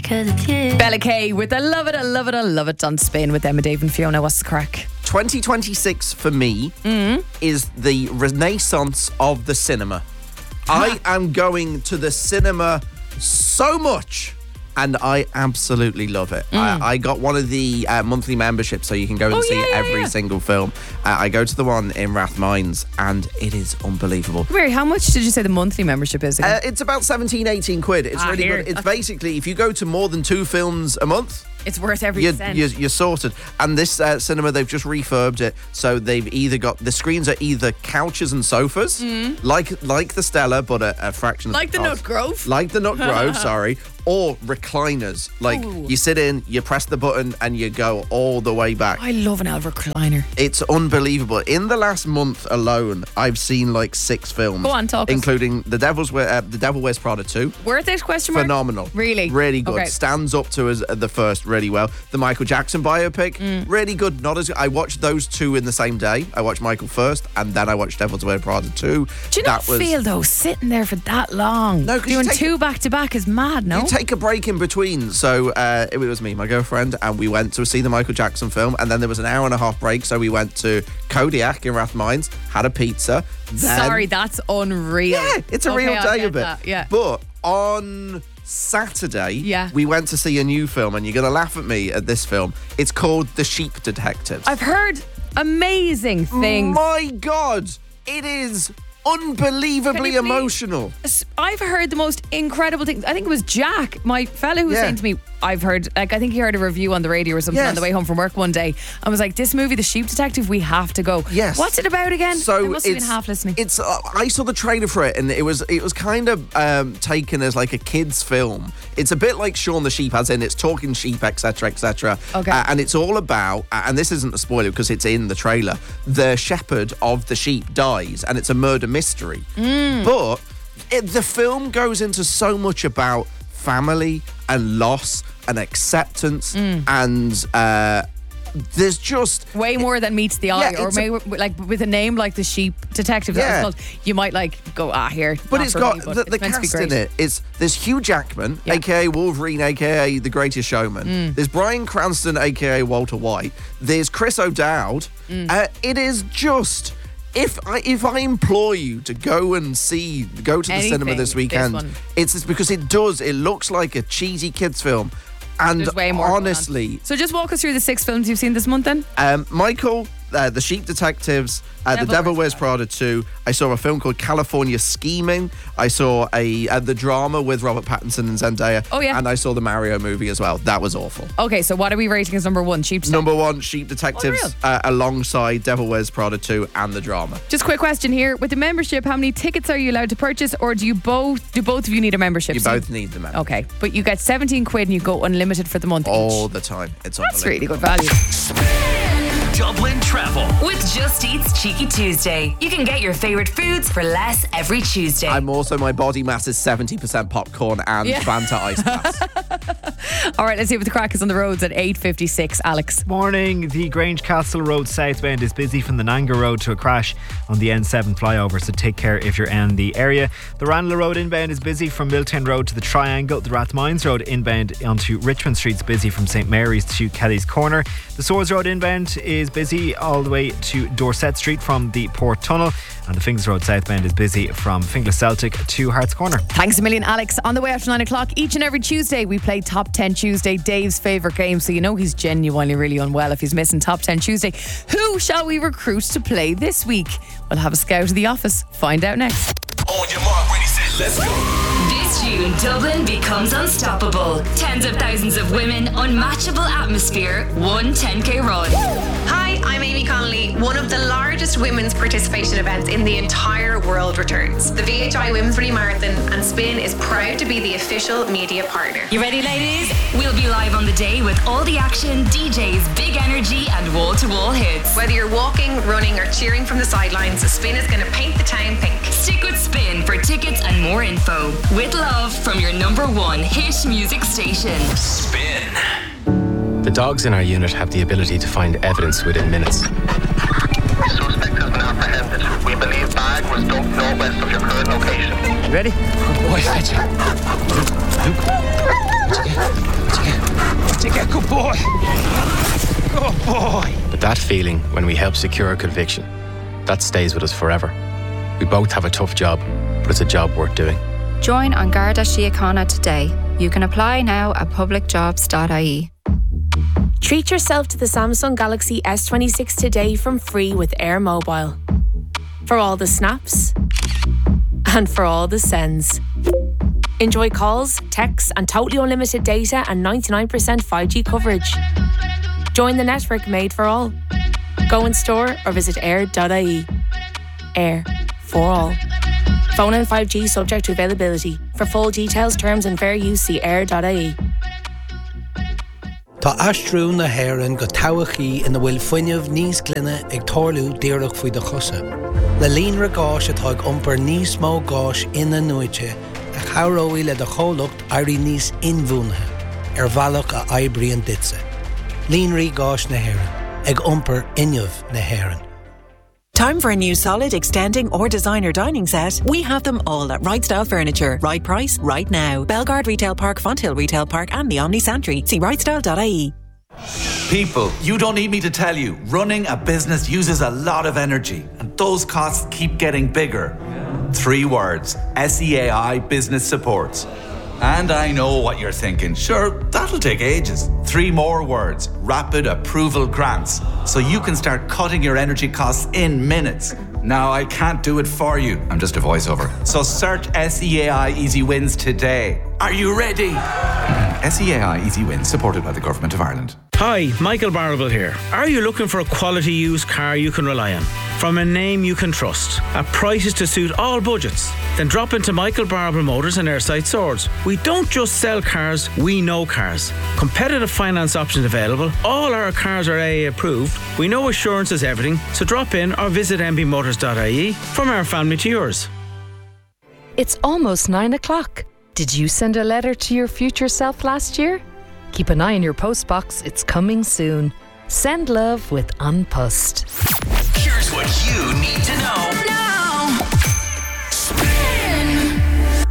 Bella Kay with I Love It, I Love It, I Love It on Spin with Emma, Dave and Fiona. What's the crack? 2026 for me is the renaissance of the cinema. I am going to the cinema so much. And I absolutely love it. I got one of the monthly memberships so you can go and see every single film. I go to the one in Rathmines and it is unbelievable. Mary, how much did you say the monthly membership is again? It's about 17, 18 quid. It's really good. It's basically, if you go to more than 2 films a month, it's worth every cent. You're sorted. And this cinema, they've just refurbed it. So they've either got, the screens are either couches and sofas, like the Stella, but a fraction of like the cost. Nut Grove? Like the Nut Grove, sorry. Or recliners. Like, you sit in, you press the button, and you go all the way back. I love an old recliner. It's unbelievable. In the last month alone, I've seen like 6 films. Go on, talk including The Devil Wears Prada 2. Worth it, question mark? Phenomenal. Really? Really good. Okay. Stands up to as the first really well. The Michael Jackson biopic, really good. Not as I watched those 2 in the same day. I watched Michael first, and then I watched Devil Wears Prada 2. Do you not feel, though, sitting there for that long? No, doing 2 back-to-back is mad, no? You take a break in between. So it was me, my girlfriend, and we went to see the Michael Jackson film, and then there was an hour and a half break, so we went to Kodiak in Rathmines, had a pizza. Sorry, that's unreal. Yeah, it's a real day of it. That, yeah. But on Saturday, we went to see a new film, and you're going to laugh at me at this film. It's called The Sheep Detectives. I've heard amazing things. My God, it is unbelievably emotional. I've heard the most incredible things. I think it was Jack, my fellow, who was saying to me, I've heard, like, I think he heard a review on the radio or something on the way home from work one day. I was like, this movie, The Sheep Detective, we have to go. Yes. What's it about again? So I must have been half listening. It's I saw the trailer for it, and it was kind of taken as like a kid's film. It's a bit like Shaun the Sheep, as in it's talking sheep, etc., etc. Okay. And it's all about, and this isn't a spoiler because it's in the trailer, the shepherd of the sheep dies, and it's a murder mystery. But the film goes into so much about family and loss and acceptance, and there's just way more than meets the eye, or maybe like with a name like The Sheep Detective, you might like go here. But it's got the cast in it. There's Hugh Jackman, aka Wolverine, aka The Greatest Showman. There's Bryan Cranston, aka Walter White. There's Chris O'Dowd. It is just. If I implore you to go to the cinema this weekend, it's just because it looks like a cheesy kids film. And way more honestly, so just walk us through the 6 films you've seen this month then. Michael, The Sheep Detectives, The Devil Wears Prada 2. I saw a film called California Scheming. I saw the drama with Robert Pattinson and Zendaya. Oh yeah. And I saw the Mario movie as well. That was awful. Okay, so what are we rating as number 1? Sheep Detectives? Number 1, Sheep Detectives, alongside Devil Wears Prada 2 and the drama. Just a quick question here. With the membership, how many tickets are you allowed to purchase, or do both of you need a membership? You both need the membership. Okay, but you get 17 quid and you go unlimited for the month all each. The time. It's That's really good value. Dublin Travel with Just Eat's Cheeky Tuesday. You can get your favourite foods for less every Tuesday. My body mass is 70% popcorn and Fanta ice glass. All right, let's see what the crack is on the roads at 8:56. Alex. Morning. The Grange Castle Road southbound is busy from the Nanga Road to a crash on the N7 flyover, so take care if you're in the area. The Ranelagh Road inbound is busy from Milltown Road to the Triangle. The Rathmines Road inbound onto Richmond Street is busy from St Mary's to Kelly's Corner. The Swords Road inbound is busy all the way to Dorset Street from the Port Tunnel, and the Finglas Road southbound is busy from Finglas Celtic to Hearts Corner. Thanks a million, Alex. On the way after 9 o'clock each and every Tuesday, we play Top 10 Tuesday, Dave's favourite game, so you know he's genuinely really unwell if he's missing Top 10 Tuesday. Who shall we recruit to play this week? We'll have a scout of the office. Find out next. On your mark, ready, set, let's go. This June, Dublin becomes unstoppable. Tens of thousands of women, unmatchable atmosphere, one 10k run. Hi, I'm Amy Connolly. One of the largest women's participation events in the entire world returns. The VHI Women's Running Marathon, and Spin is proud to be the official media partner. You ready, ladies? We'll be live on the day with all the action, DJs, big energy, and wall-to-wall hits. Whether you're walking, running, or cheering from the sidelines, Spin is going to paint the town pink. Stick with Spin for tickets and more info. With love from your number 1 hit music station. Spin. The dogs in our unit have the ability to find evidence within minutes. The suspect has been apprehended. We believe bag was dumped northwest of your current location. Ready? Good boy, fetch it. Luke, what'd you get? boy. Good boy. But that feeling when we help secure a conviction, that stays with us forever. We both have a tough job, but it's a job worth doing. Join An Garda Síochána today. You can apply now at publicjobs.ie. Treat yourself to the Samsung Galaxy S26 today from free with Air Mobile. For all the snaps and for all the sends. Enjoy calls, texts and totally unlimited data and 99% 5G coverage. Join the network made for all. Go in store or visit air.ie. Air. For all. Phone and 5G subject to availability. For full details, terms and fair use, see air.ie. Tá astrú na Héireann go towachaí ina bhfuil fuinneamh níos glynne ag torlú díreach faoi de chusa. Le líonra gáis atá ag iompar níos mó gáis ina nuaite a chaireoidh le de chomhlacht airí níos inmhúnathe ar bhealach a oibrion ditse. Líonraí gáis na Héireann ag iompar inneamh na Héireann. Time for a new solid, extending or designer dining set? We have them all at Right Style Furniture. Right price, right now. Belgard Retail Park, Fonthill Retail Park and the Omni Santry. See rightstyle.ie. People, you don't need me to tell you, running a business uses a lot of energy and those costs keep getting bigger. 3 words, SEAI Business Supports. And I know what you're thinking. Sure, that'll take ages. 3 more words. Rapid Approval Grants. So you can start cutting your energy costs in minutes. Now, I can't do it for you. I'm just a voiceover. So search SEAI Easy Wins today. Are you ready? SEAI Easy Wins, supported by the Government of Ireland. Hi, Michael Barable here. Are you looking for a quality used car you can rely on? From a name you can trust, at prices to suit all budgets? Then drop into Michael Barable Motors and Airside Swords. We don't just sell cars, we know cars. Competitive finance options available. All our cars are AA approved. We know assurance is everything, so drop in or visit mbmotors.ie. From our family to yours. It's almost 9 o'clock. Did you send a letter to your future self last year? Keep an eye on your postbox, it's coming soon. Send love with An Post. Here's what you need to know now. Spin.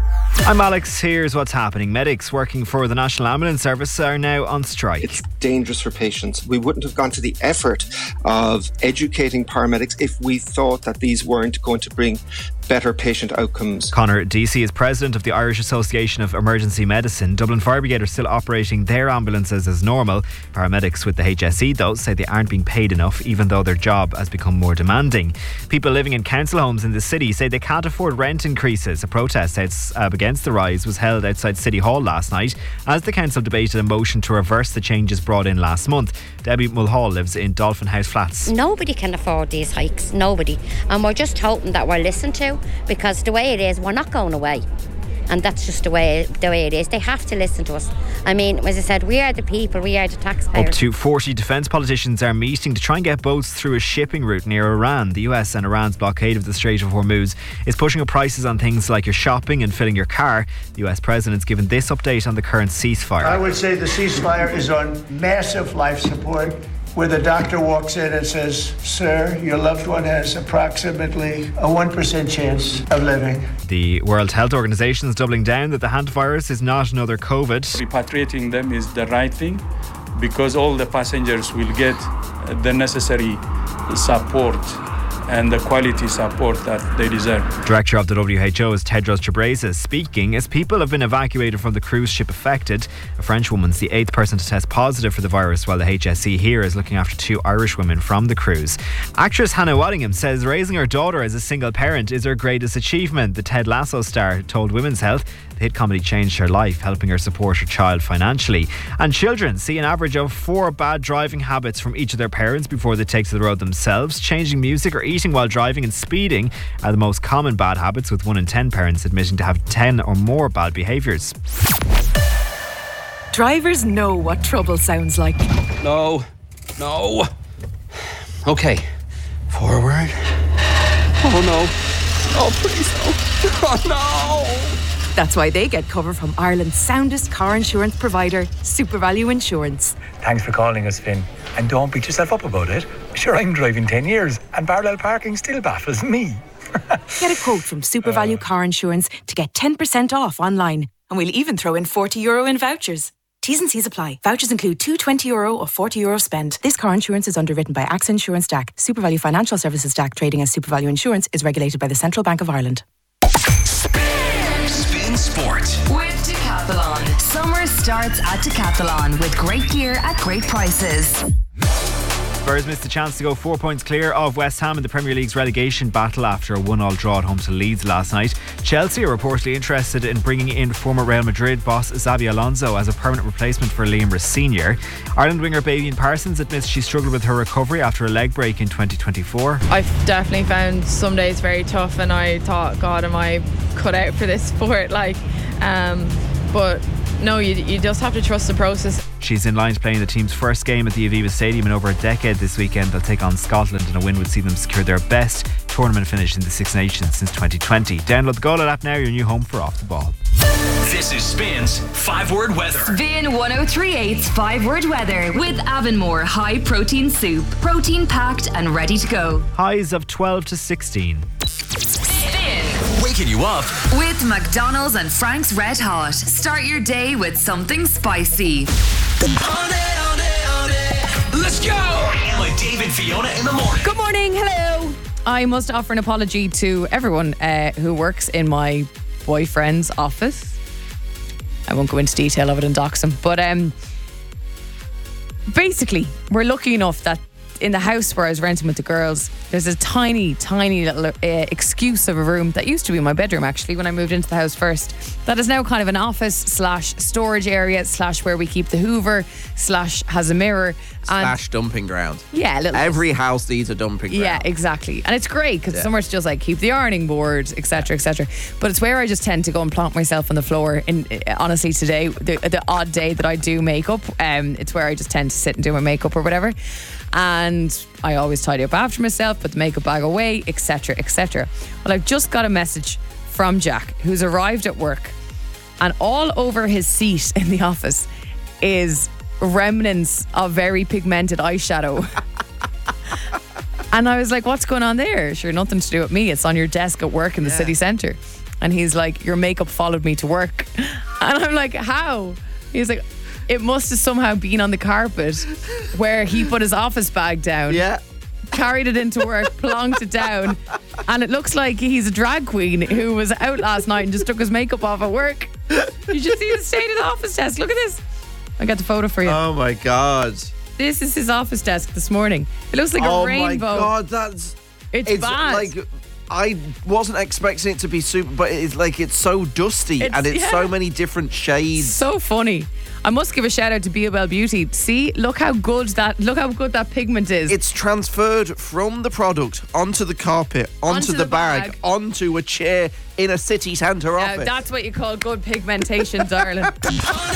I'm Alex. Here's what's happening. Medics working for the National Ambulance Service are now on strike. It's dangerous for patients. We wouldn't have gone to the effort of educating paramedics if we thought that these weren't going to bring better patient outcomes. Conor Deasy is president of the Irish Association of Emergency Medicine. Dublin Fire Brigade are still operating their ambulances as normal. Paramedics with the HSE, though, say they aren't being paid enough, even though their job has become more demanding. People living in council homes in the city say they can't afford rent increases. A protest against the rise was held outside City Hall last night as the council debated a motion to reverse the changes brought in last month. Debbie Mulhall lives in Dolphin House Flats. Nobody can afford these hikes, nobody. And we're just hoping that we're listened to, because the way it is, we're not going away. And that's just the way it is. They have to listen to us. I mean, as I said, we are the people, we are the taxpayers. Up to 40 defence politicians are meeting to try and get boats through a shipping route near Iran. The US and Iran's blockade of the Strait of Hormuz is pushing up prices on things like your shopping and filling your car. The US President's given this update on the current ceasefire. I would say the ceasefire is on massive life support, where the doctor walks in and says, "Sir, your loved one has approximately a 1% chance of living." The World Health Organization is doubling down that the hantavirus is not another COVID. Repatriating them is the right thing, because all the passengers will get the necessary support and the quality support that they deserve. Director of the WHO is Tedros Ghebreyesus speaking as people have been evacuated from the cruise ship affected. A French woman's the 8th person to test positive for the virus, while the HSE here is looking after 2 Irish women from the cruise. Actress Hannah Waddingham says raising her daughter as a single parent is her greatest achievement. The Ted Lasso star told Women's Health the hit comedy changed her life, helping her support her child financially. And children see an average of 4 bad driving habits from each of their parents before they take to the road themselves. Changing music or eating while driving and speeding are the most common bad habits, with 1 in 10 parents admitting to have 10 or more bad behaviours. Drivers know what trouble sounds like. No. Okay, forward. Oh no. Oh please no. Oh no. That's why they get cover from Ireland's soundest car insurance provider, SuperValue Insurance. Thanks for calling us, Finn. And don't beat yourself up about it. Sure, I'm driving 10 years and parallel parking still baffles me. Get a quote from SuperValue Car Insurance to get 10% off online. And we'll even throw in €40 in vouchers. T's and C's apply. Vouchers include two €20 or €40 spend. This car insurance is underwritten by AXA Insurance DAC. SuperValue Financial Services DAC trading as SuperValue Insurance is regulated by the Central Bank of Ireland. Spin Sport with Decathlon. Summer starts at Decathlon with great gear at great prices. Spurs missed a chance to go 4 points clear of West Ham in the Premier League's relegation battle after a 1-1 draw at home to Leeds last night. Chelsea are reportedly interested in bringing in former Real Madrid boss Xabi Alonso as a permanent replacement for Liam Rice Sr. Ireland winger Bavian Parsons admits she struggled with her recovery after a leg break in 2024. I've definitely found some days very tough, and I thought, God, am I cut out for this sport? But no, you just have to trust the process. She's in line to play in the team's first game at the Aviva Stadium in over a decade this weekend. They'll take on Scotland, and a win would see them secure their best tournament finish in the Six Nations since 2020. Download the Goal app now, your new home for Off the Ball. This is Spin's 5-word weather. Spin 1038's 5-word weather with Avonmore High Protein Soup. Protein packed and ready to go. Highs of 12 to 16. Waking you up With McDonald's and Frank's Red Hot. Start your day with something spicy. Let's go! With Dave and Fiona in the morning. Good morning, hello. I must offer an apology to everyone who works in my boyfriend's office. I won't go into detail of it and dox him, but basically, we're lucky enough that in the house where I was renting with the girls, there's a tiny little excuse of a room that used to be my bedroom, actually, when I moved into the house first. That is now kind of an office / storage area / where we keep the Hoover / has a mirror / dumping ground. Yeah, every house needs a dumping ground. Yeah, exactly. And it's great because somewhere to just like keep the ironing board, etc., etc. But it's where I just tend to go and plonk myself on the floor. And honestly, today, the odd day that I do makeup, it's where I just tend to sit and do my makeup or whatever. And I always tidy up after myself, put the makeup bag away, etc., etc. Well, I've just got a message from Jack, who's arrived at work, and all over his seat in the office is remnants of very pigmented eyeshadow. And I was like, what's going on there? Sure, nothing to do with me. It's on your desk at work in the city centre. And he's like, your makeup followed me to work. And I'm like, how? He's like, it must have somehow been on the carpet where he put his office bag down. Yeah. Carried it into work, plonked it down, and it looks like he's a drag queen who was out last night and just took his makeup off at work. You should see the state of the office desk. Look at this. I got the photo for you. Oh my God. This is his office desk this morning. It looks like a rainbow. Oh my God, it's bad. Like, I wasn't expecting it to be super, but it's like it's so dusty and it's so many different shades. So funny. I must give a shout out to BOL Beauty. See, look how good that pigment is. It's transferred from the product onto the carpet, onto the bag, onto a chair in a city centre office. That's what you call good pigmentation, darling.